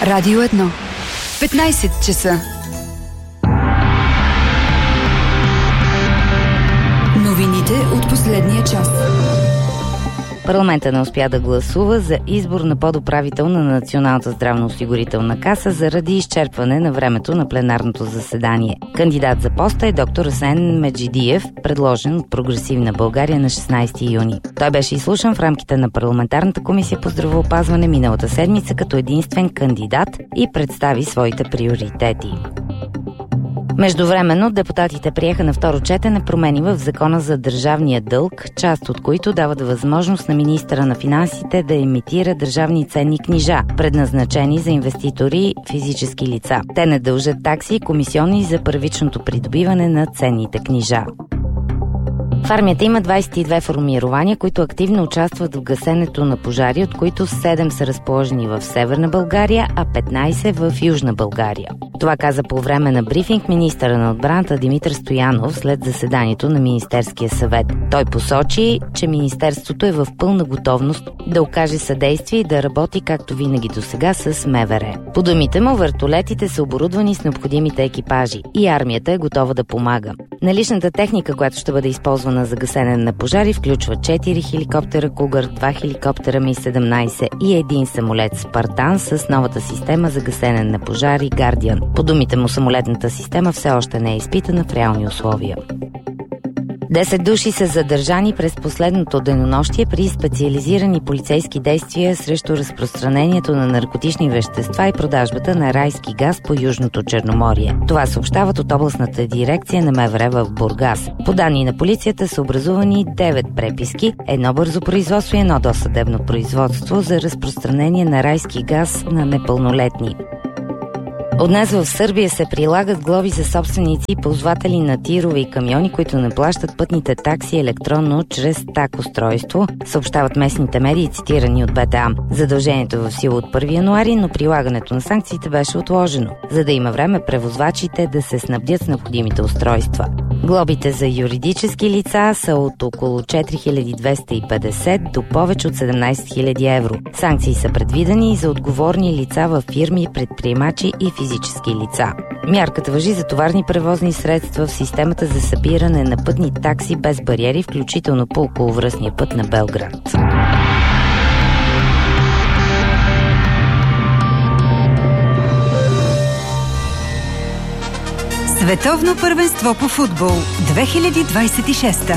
Радио 1. 15 часа. Новините от последния час. Парламента не успя да гласува за избор на подуправител на Националната здравноосигурителна каса заради изчерпване на времето на пленарното заседание. Кандидат за поста е доктор Асен Меджидиев, предложен от Прогресивна България на 16 юни. Той беше изслушан в рамките на парламентарната комисия по здравеопазване миналата седмица като единствен кандидат и представи своите приоритети. Междувременно депутатите приеха на второ четене промени в Закона за държавния дълг, част от които дават възможност на министъра на финансите да емитира държавни ценни книжа, предназначени за инвеститори физически лица. Те не дължат такси и комисиони за първичното придобиване на ценните книжа. В армията има 22 формирования, които активно участват в гасенето на пожари, от които 7 са разположени в Северна България, а 15 в Южна България. Това каза по време на брифинг министъра на отбраната Димитър Стоянов след заседанието на Министерския съвет. Той посочи, че Министерството е в пълна готовност да окаже съдействие и да работи както винаги досега с МВР. По думите му, вертолетите са оборудвани с необходимите екипажи и армията е готова да помага. Наличната техника, която ще бъде използвана за гасене на пожари, включва 4 хеликоптера Кугър, 2 хеликоптера Ми-17 и един самолет Спартан с новата система за гасене на пожари Гардиан. По думите му, самолетната система все още не е изпитана в реални условия. 10 души са задържани през последното денонощие при специализирани полицейски действия срещу разпространението на наркотични вещества и продажбата на райски газ по Южното Черноморие. Това съобщават от областната дирекция на МВР в Бургас. По данни на полицията са образувани 9 преписки, едно бързо производство и едно досъдебно производство за разпространение на райски газ на непълнолетни. От днес в Сърбия се прилагат глоби за собственици и ползватели на тирове и камиони, които не плащат пътните такси електронно чрез ТАК-устройство, съобщават местните медии, цитирани от БТА. Задължението е в сила от 1 януари, но прилагането на санкциите беше отложено, за да има време превозвачите да се снабдят с необходимите устройства. Глобите за юридически лица са от около 4250 до повече от 17 000 евро. Санкции са предвидени и за отговорни лица във фирми, предприемачи и физически лица. Мярката важи за товарни превозни средства в системата за събиране на пътни такси без бариери, включително по околовръстния път на Белград. Световно първенство по футбол 2026.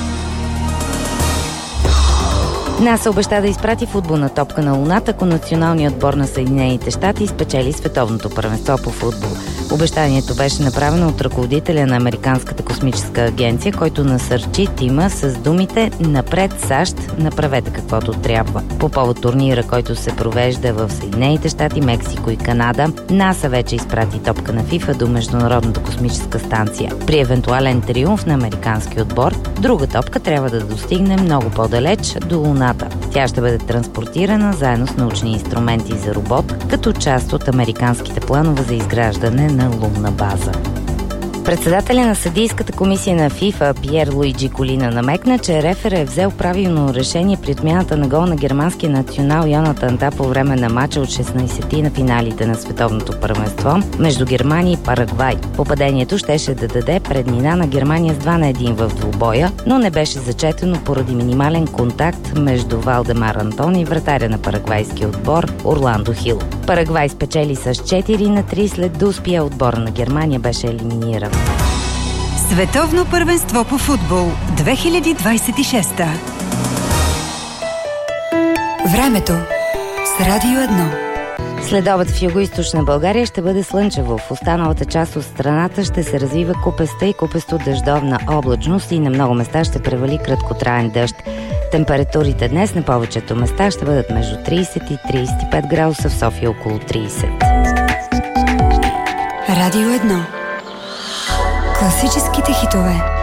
НАСА обеща да изпрати футболна топка на Луната, ако националният отбор на Съединените щати спечели световното първенство по футбол. Обещанието беше направено от ръководителя на Американската космическа агенция, който насърчи тима с думите "Напред САЩ, направете каквото трябва". По повод турнира, който се провежда в Съединените щати, Мексико и Канада, НАСА вече изпрати топка на ФИФА до Международната космическа станция. При евентуален триумф на американски отбор, друга топка трябва да достигне много по-далеч до Луната. Тя ще бъде транспортирана заедно с научни инструменти за робот, като част от американските планове за изграждане на лунна база. Председателя на съдийската комисия на ФИФА Пиер Луиджи Колина намекна, че рефер е взел правилно решение при отмяната на гол на германския национал Йонатан Та по време на мача от 16-ти на финалите на световното първенство между Германия и Парагвай. Попадението щеше да даде преднина на Германия с 2-1 в двубоя, но не беше зачетено поради минимален контакт между Валдемар Антон и вратаря на парагвайския отбор Орландо Хил. Парагвай спечели с 4-3 след да успия, отбора на Германия беше елиминиран. Световно първенство по футбол 2026. Времето с Радио 1. Следобед в югоизточна България ще бъде слънчево. В останалата част от страната ще се развива купеста и купесто дъждовна облачност и на много места ще превали краткотраен дъжд. Температурите днес на повечето места ще бъдат между 30 и 35 градуса, в София около 30. Радио 1. Класическите хитове.